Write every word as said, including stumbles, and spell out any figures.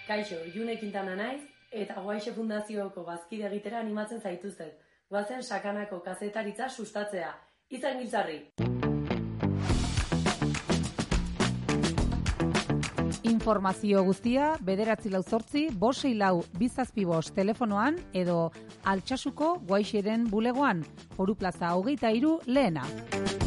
Kaixo, June Quintana naiz, eta Guaixe Fundazioko bazkide egitera animatzen zaituztet. Goazen sakanako kazetaritza sustatzea. Izan giltzarri! Informazio guztia bederatzi lau zortzi, bost sei lau bizazpi bost telefonoan edo Altsasuko Guaixeren bulegoan, Foru Plaza hogeita hiru lehena.